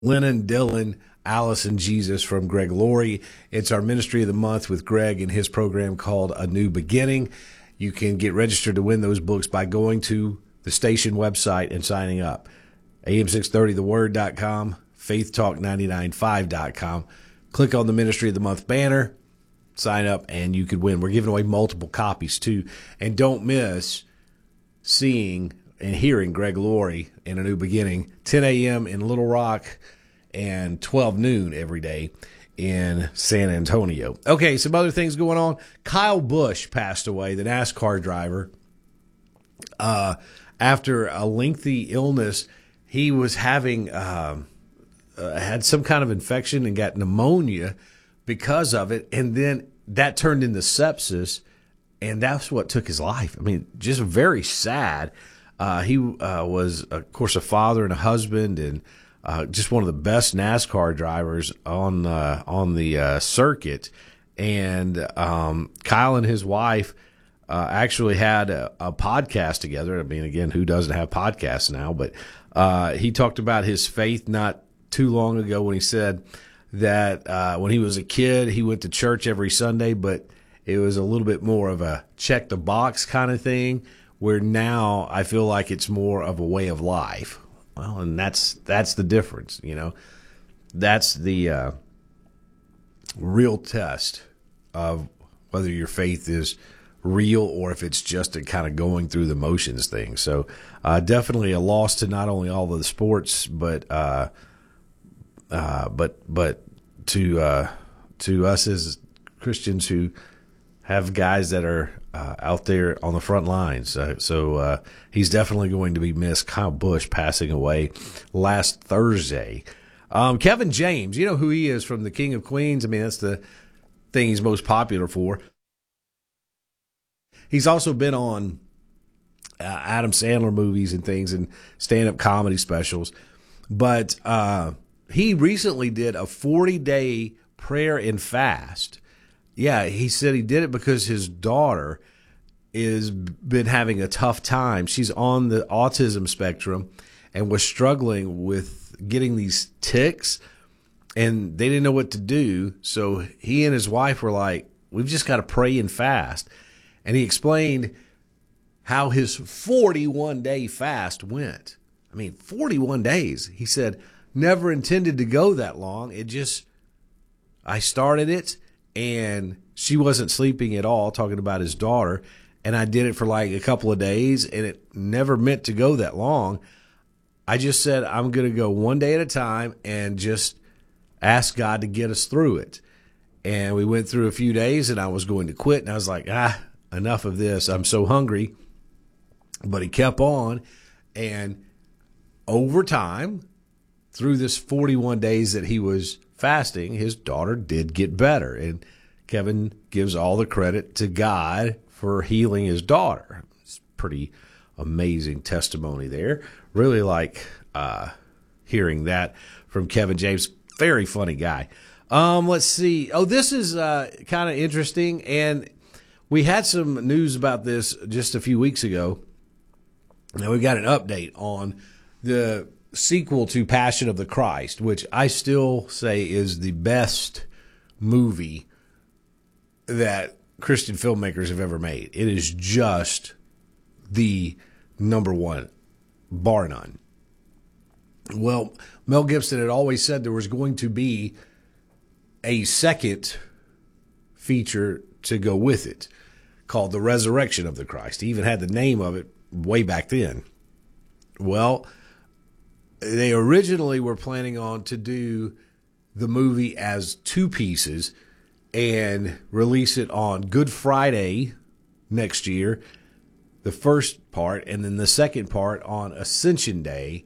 Lennon, Dylan, Alice, and Jesus from Greg Laurie. It's our Ministry of the Month with Greg and his program called A New Beginning. You can get registered to win those books by going to the station website and signing up. AM630theword.com, faithtalk995.com. Click on the Ministry of the Month banner, sign up, and you could win. We're giving away multiple copies, too. And don't miss seeing and hearing Greg Laurie in A New Beginning, 10 a.m. in Little Rock and 12 noon every day in San Antonio. Okay, some other things going on. Kyle Busch passed away, the NASCAR driver. After a lengthy illness, he was having had some kind of infection and got pneumonia because of it, and then that turned into sepsis, and that's what took his life. I mean, just very sad. He was, of course, a father and a husband, and just one of the best NASCAR drivers on the circuit. And Kyle and his wife actually had a podcast together. I mean, again, who doesn't have podcasts now? But he talked about his faith not too long ago when he said that when he was a kid, he went to church every Sunday, but it was a little bit more of a check the box kind of thing, where now I feel like it's more of a way of life. Well, and that's the difference, you know. That's the real test of whether your faith is real or if it's just a kind of going through the motions thing. So definitely a loss to not only all of the sports, but to us as Christians who have guys that are out there on the front lines. So he's definitely going to be missed. Kyle Busch passing away last Thursday. Kevin James, you know who he is from the King of Queens. I mean, that's the thing he's most popular for. He's also been on Adam Sandler movies and things and stand-up comedy specials. But he recently did a 40-day prayer and fast. Yeah, he said he did it because his daughter is been having a tough time. She's on the autism spectrum and was struggling with getting these tics, and they didn't know what to do. So he and his wife were like, we've just got to pray and fast. And he explained how his 41-day fast went. I mean, 41 days. He said, never intended to go that long. I started it, and she wasn't sleeping at all, talking about his daughter, and I did it for like a couple of days, and it never meant to go that long. I just said, I'm going to go one day at a time and just ask God to get us through it. And we went through a few days, and I was going to quit, and I was like, enough of this. I'm so hungry. But he kept on, and over time, through this 41 days that he was fasting, his daughter did get better. And Kevin gives all the credit to God for healing his daughter. It's pretty amazing testimony there. Really like hearing that from Kevin James. Very funny guy. Let's see. Oh, this is kind of interesting. And we had some news about this just a few weeks ago. Now we got an update on the sequel to Passion of the Christ, which I still say is the best movie that Christian filmmakers have ever made. It is just the number one, bar none. Well, Mel Gibson had always said there was going to be a second feature to go with it called The Resurrection of the Christ. He even had the name of it way back then. Well, they originally were planning on to do the movie as two pieces and release it on Good Friday next year, the first part, and then the second part on Ascension Day,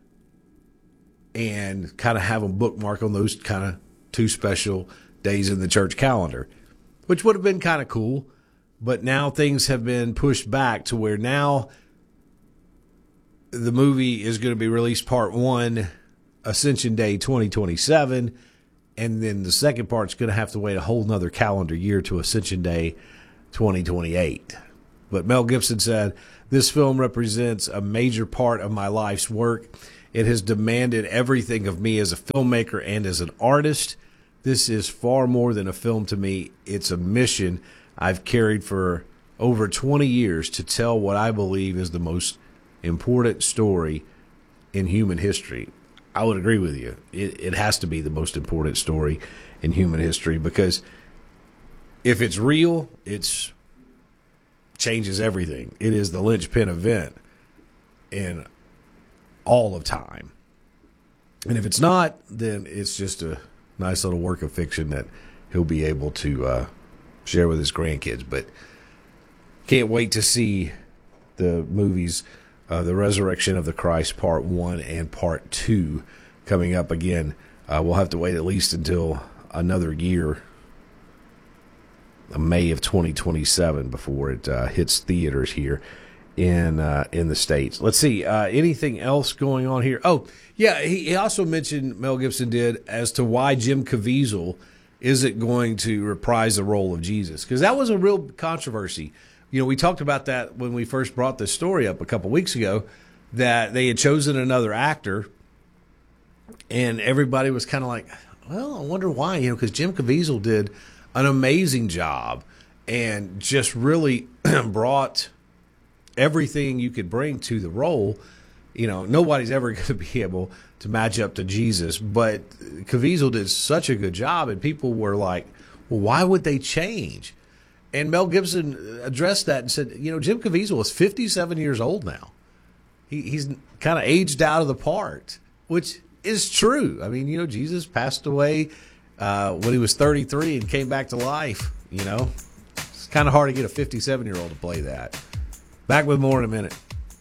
and kind of have them bookmark on those kind of two special days in the church calendar, which would have been kind of cool. But now things have been pushed back to where now the movie is going to be released part one, Ascension Day 2027, and then the second part's going to have to wait a whole nother calendar year to Ascension Day 2028. But Mel Gibson said, this film represents a major part of my life's work. It has demanded everything of me as a filmmaker and as an artist. This is far more than a film to me. It's a mission I've carried for over 20 years to tell what I believe is the most important story in human history. I would agree with you. It has to be the most important story in human history, because if it's real, it changes everything. It is the linchpin event in all of time. And if it's not, then it's just a nice little work of fiction that he'll be able to share with his grandkids. But can't wait to see the movies, The Resurrection of the Christ Part 1 and Part 2 coming up again. We'll have to wait at least until another year, May of 2027, before it hits theaters here in the States. Let's see, anything else going on here? Oh, yeah, he also mentioned, Mel Gibson did, as to why Jim Caviezel isn't going to reprise the role of Jesus, because that was a real controversy. You know, we talked about that when we first brought this story up a couple weeks ago, that they had chosen another actor, and everybody was kind of like, well, I wonder why, because Jim Caviezel did an amazing job and just really brought everything you could bring to the role. Nobody's ever going to be able to match up to Jesus, but Caviezel did such a good job, and people were like, well, why would they change? And Mel Gibson addressed that and said, Jim Caviezel is 57 years old now. He's kind of aged out of the part, which is true. I mean, Jesus passed away when he was 33 and came back to life. It's kind of hard to get a 57-year-old to play that. Back with more in a minute.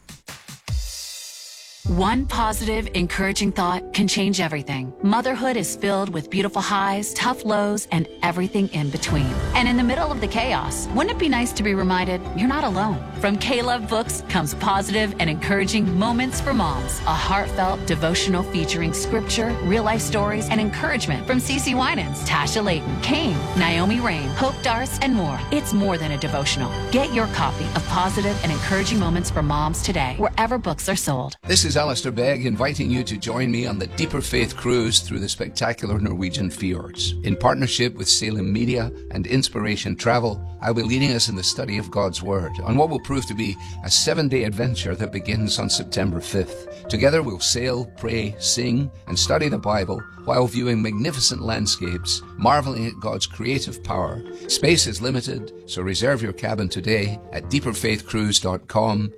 One positive, encouraging thought can change everything. Motherhood is filled with beautiful highs, tough lows, and everything in between. And in the middle of the chaos, wouldn't it be nice to be reminded you're not alone? From K-Love Books comes positive and encouraging Moments for Moms, a heartfelt devotional featuring scripture, real-life stories, and encouragement from CeCe Winans, Tasha Layton, Kane, Naomi Rain, Hope Darce, and more. It's more than a devotional. Get your copy of Positive and Encouraging Moments for Moms today, wherever books are sold. This is Alistair Begg inviting you to join me on the Deeper Faith Cruise through the spectacular Norwegian fjords. In partnership with Salem Media and Inspiration Travel, I'll be leading us in the study of God's Word on what will prove to be a 7-day adventure that begins on September 5th. Together we'll sail, pray, sing, and study the Bible while viewing magnificent landscapes, marveling at God's creative power. Space is limited, so reserve your cabin today at deeperfaithcruise.com,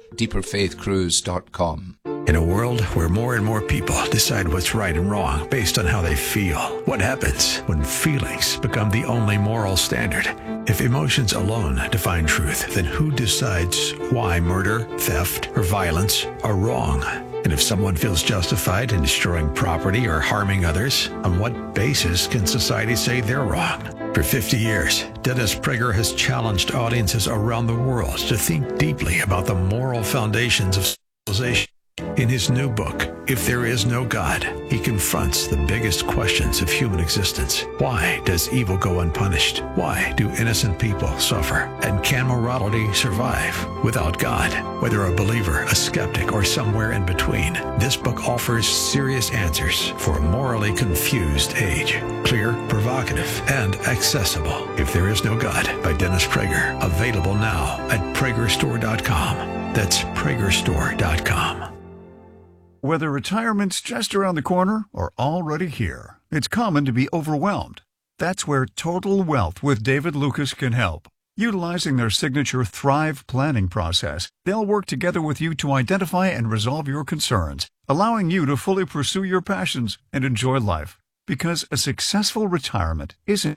deeperfaithcruise.com. In a world where more and more people decide what's right and wrong based on how they feel, what happens when feelings become the only moral standard? If emotions alone define truth, then who decides why murder, theft, or violence are wrong? And if someone feels justified in destroying property or harming others, on what basis can society say they're wrong? For 50 years, Dennis Prager has challenged audiences around the world to think deeply about the moral foundations of civilization. In his new book, If There Is No God, he confronts the biggest questions of human existence. Why does evil go unpunished? Why do innocent people suffer? And can morality survive without God? Whether a believer, a skeptic, or somewhere in between, this book offers serious answers for a morally confused age. Clear, provocative, and accessible. If There Is No God by Dennis Prager. Available now at PragerStore.com. That's PragerStore.com. Whether retirement's just around the corner or already here, it's common to be overwhelmed. That's where Total Wealth with David Lucas can help. Utilizing their signature Thrive planning process, they'll work together with you to identify and resolve your concerns, allowing you to fully pursue your passions and enjoy life. Because a successful retirement isn't.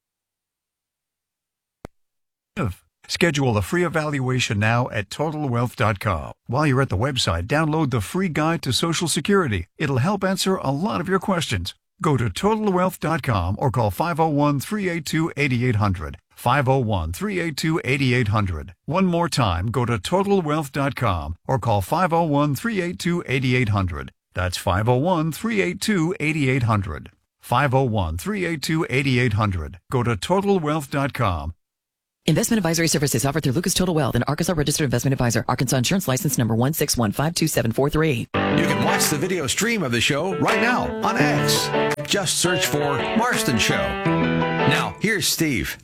Schedule a free evaluation now at TotalWealth.com. While you're at the website, download the free guide to Social Security. It'll help answer a lot of your questions. Go to TotalWealth.com or call 501-382-8800. 501-382-8800. One more time, go to TotalWealth.com or call 501-382-8800. That's 501-382-8800. 501-382-8800. Go to TotalWealth.com Investment advisory services offered through Lucas Total Wealth, an Arkansas registered investment advisor. Arkansas Insurance License Number 1615273. You can watch the video stream of the show right now on X. Just search for Marston Show. Now, here's Steve.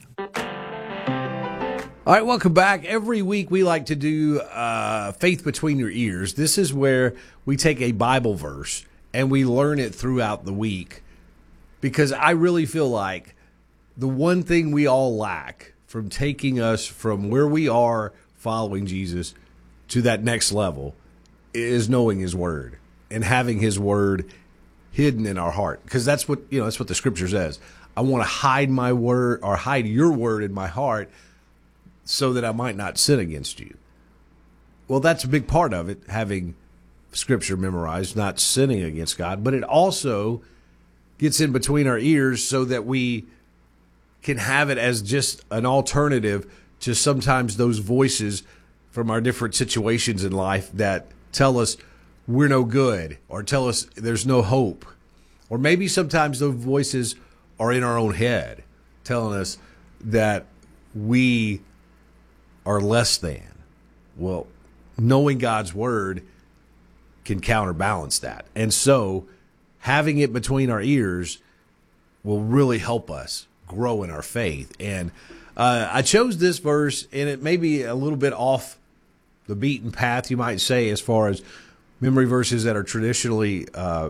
All right, welcome back. Every week we like to do Faith Between Your Ears. This is where we take a Bible verse and we learn it throughout the week, because I really feel like the one thing we all lack from taking us from where we are following Jesus to that next level is knowing His Word and having His Word hidden in our heart. Because that's what the Scripture says. I want to hide my word, or hide your word in my heart, so that I might not sin against you. Well, that's a big part of it, having Scripture memorized, not sinning against God. But it also gets in between our ears so that we can have it as just an alternative to sometimes those voices from our different situations in life that tell us we're no good, or tell us there's no hope. Or maybe sometimes those voices are in our own head, telling us that we are less than. Well, knowing God's Word can counterbalance that. And so having it between our ears will really help us grow in our faith. And I chose this verse, and it may be a little bit off the beaten path, you might say, as far as memory verses that are traditionally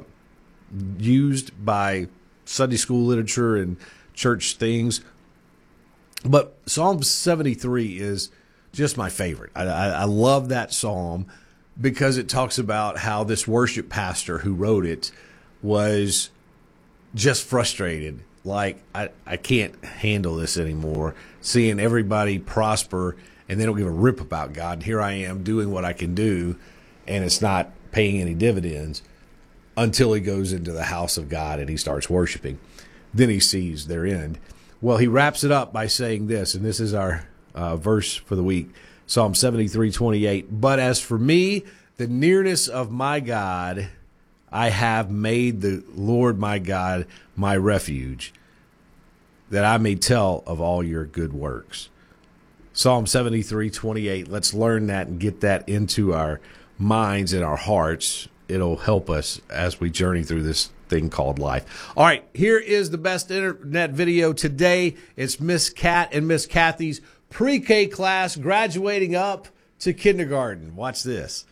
used by Sunday school literature and church things. But Psalm 73 is just my favorite. I love that psalm because it talks about how this worship pastor who wrote it was just frustrated. Like, I can't handle this anymore, seeing everybody prosper and they don't give a rip about God. And here I am doing what I can do, and it's not paying any dividends, until he goes into the house of God and he starts worshiping. Then he sees their end. Well, he wraps it up by saying this, and this is our verse for the week, Psalm 73:28. But as for me, the nearness of my God, I have made the Lord my God my refuge, that I may tell of all your good works. Psalm 73:28. Let's learn that and get that into our minds and our hearts. It'll help us as we journey through this thing called life. All right, here is the best internet video today. It's Miss Kat and Miss Kathy's pre-K class graduating up to kindergarten. Watch this.